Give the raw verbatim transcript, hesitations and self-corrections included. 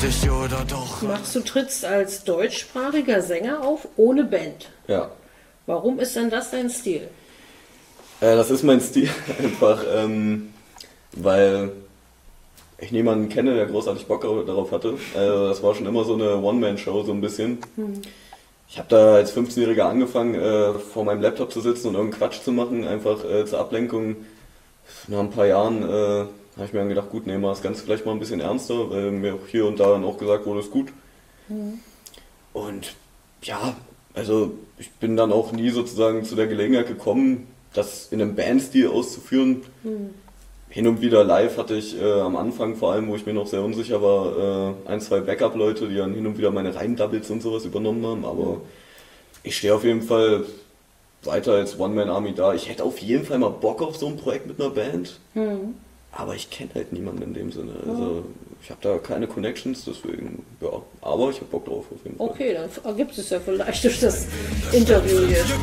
dich oder doch. Machst du trittst als deutschsprachiger Sänger auf, ohne Band. Ja. Warum ist denn das dein Stil? Äh, das ist mein Stil einfach, ähm, weil ich niemanden kenne, der großartig Bock darauf hatte. Also das war schon immer so eine One-Man-Show so ein bisschen. Hm. Ich habe da als fünfzehnjähriger angefangen, äh, vor meinem Laptop zu sitzen und irgendeinen Quatsch zu machen, einfach äh, zur Ablenkung. Nach ein paar Jahren äh, habe ich mir dann gedacht, gut, nehmen wir das Ganze vielleicht mal ein bisschen ernster, weil mir hier und da dann auch gesagt wurde, ist gut. Mhm. Und ja, also ich bin dann auch nie sozusagen zu der Gelegenheit gekommen, das in einem Bandstil auszuführen. Mhm. Hin und wieder live hatte ich äh, am Anfang, vor allem, wo ich mir noch sehr unsicher war, äh, ein, zwei Backup-Leute, die dann hin und wieder meine Reim-Doubles und sowas übernommen haben, aber ich stehe auf jeden Fall weiter als One-Man-Army da. Ich hätte auf jeden Fall mal Bock auf so ein Projekt mit einer Band, mhm. aber ich kenne halt niemanden in dem Sinne. Also ich habe da keine Connections, deswegen, ja, aber ich habe Bock drauf auf jeden Fall. Okay, dann ergibt es ja vielleicht durch das Interview jetzt.